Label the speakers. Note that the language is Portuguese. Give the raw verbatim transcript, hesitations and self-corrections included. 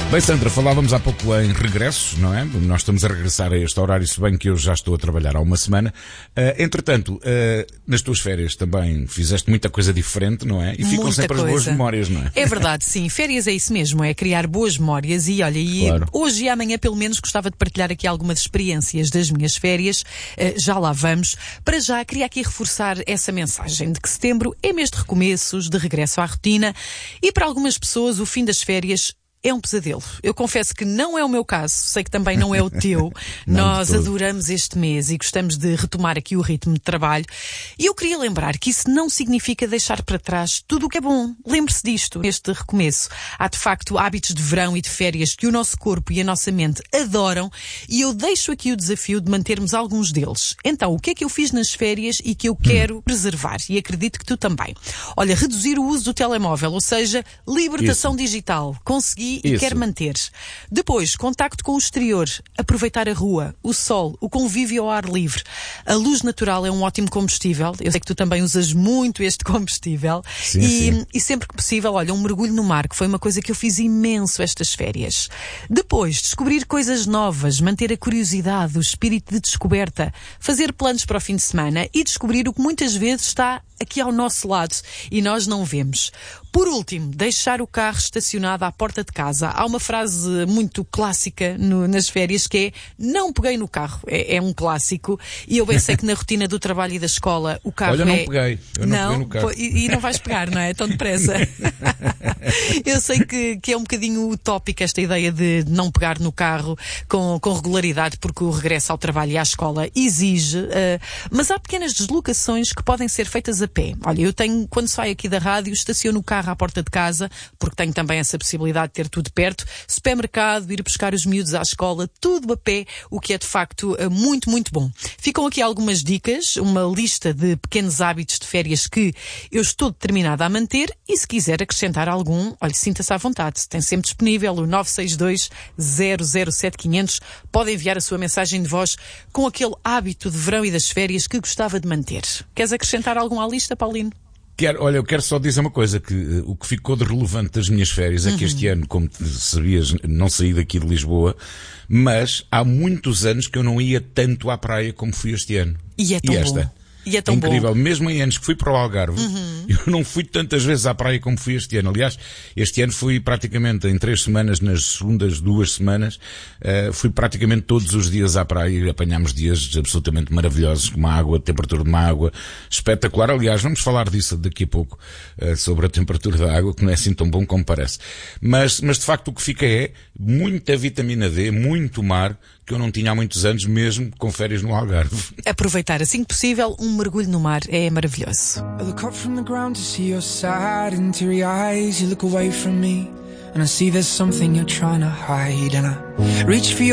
Speaker 1: Bem, Sandra, falávamos há pouco em regressos, não é? Nós estamos a regressar a este horário, se bem que eu já estou a trabalhar há uma semana. Uh, entretanto, uh, nas tuas férias também fizeste muita coisa diferente, não é? E ficam
Speaker 2: Muita
Speaker 1: sempre
Speaker 2: coisa.
Speaker 1: as boas memórias, não é?
Speaker 2: É verdade, sim. Férias é isso mesmo, é criar boas memórias. E olha, e
Speaker 1: Claro.
Speaker 2: hoje e amanhã pelo menos gostava de partilhar aqui algumas experiências das minhas férias. Uh, já lá vamos. Para já, queria aqui reforçar essa mensagem de que setembro é mês de recomeços, de regresso à rotina. E para algumas pessoas o fim das férias é um pesadelo. Eu confesso que não é o meu caso, sei que também não é o teu. Nós adoramos este mês e gostamos de retomar aqui o ritmo de trabalho. E eu queria lembrar que isso não significa deixar para trás tudo o que é bom. Lembre-se disto, este recomeço. Há de facto hábitos de verão e de férias que o nosso corpo e a nossa mente adoram e eu deixo aqui o desafio de mantermos alguns deles. Então, o que é que eu fiz nas férias e que eu quero hum. preservar? E acredito que tu também. Olha, reduzir o uso do telemóvel, ou seja, libertação Isso. digital. Consegui e
Speaker 1: Isso.
Speaker 2: quer manter. Depois, contacto com o exterior, aproveitar a rua, o sol, o convívio ao ar livre. A luz natural é um ótimo combustível. Eu sei que tu também usas muito este combustível.
Speaker 1: Sim,
Speaker 2: e,
Speaker 1: sim.
Speaker 2: e sempre que possível, olha, um mergulho no mar, que foi uma coisa que eu fiz imenso estas férias. Depois, descobrir coisas novas, manter a curiosidade, o espírito de descoberta, fazer planos para o fim de semana e descobrir o que muitas vezes está aqui ao nosso lado e nós não vemos. Por último, deixar o carro estacionado à porta de casa. Há uma frase muito clássica no, nas férias que é: não peguei no carro. É, é um clássico. E eu bem sei que na rotina do trabalho e da escola o carro
Speaker 1: Olha,
Speaker 2: é...
Speaker 1: não peguei. Eu não,
Speaker 2: não
Speaker 1: peguei no carro.
Speaker 2: Pô, e, e não vais pegar, não é? Tão depressa. Eu sei que, que é um bocadinho utópica esta ideia de não pegar no carro com, com regularidade, porque o regresso ao trabalho e à escola exige, uh, mas há pequenas deslocações que podem ser feitas a pé. Olha, eu tenho, quando saio aqui da rádio, estaciono o carro à porta de casa, porque tenho também essa possibilidade de ter tudo perto. Supermercado, ir buscar os miúdos à escola, tudo a pé, o que é de facto uh, muito, muito bom. Ficam aqui algumas dicas, uma lista de pequenos hábitos de férias que eu estou determinada a manter e se quiser acrescentar algum, olha, sinta-se à vontade. Tem sempre disponível o nove seis dois, zero zero sete, quinhentos. Pode enviar a sua mensagem de voz com aquele hábito de verão e das férias que gostava de manter. Queres acrescentar algum à lista, Paulino?
Speaker 1: Quero, olha, eu quero só dizer uma coisa, que uh, o que ficou de relevante das minhas férias é que este ano, como sabias, não saí daqui de Lisboa, mas há muitos anos que eu não ia tanto à praia como fui este ano.
Speaker 2: E é tão
Speaker 1: e esta?
Speaker 2: bom. E é tão
Speaker 1: incrível,
Speaker 2: bom.
Speaker 1: mesmo em anos que fui para o Algarve, uhum. eu não fui tantas vezes à praia como fui este ano. Aliás, este ano fui praticamente em três semanas, nas segundas duas semanas, uh, fui praticamente todos os dias à praia e apanhámos dias absolutamente maravilhosos, com uma água, a temperatura de uma água espetacular. Aliás, vamos falar disso daqui a pouco, uh, sobre a temperatura da água, que não é assim tão bom como parece. Mas, mas de facto o que fica é muita vitamina D, muito mar, que eu não tinha há muitos anos, mesmo com férias no Algarve.
Speaker 2: Aproveitar assim que possível um mergulho no mar é maravilhoso.
Speaker 3: I look up from the ground to see your sad and teary eyes. You look away from me and I see there's something you're trying to hide, and I reach for your